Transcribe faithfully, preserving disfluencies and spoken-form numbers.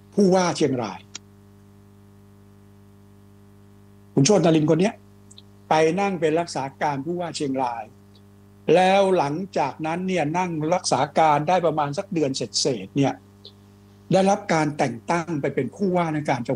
ผู้ว่าเชียงรายคุณโชตินรินทร์คนนี้ไปนั่งเป็นรักษาการผู้ว่าเชียงรายแล้วหลังจากนั้นเนี่ยนั่งรักษาการได้ประมาณสักเดือนเศษๆเนี่ยได้รับการแต่งตั้งไปเป็นผู้ว่าราชการจังหวัด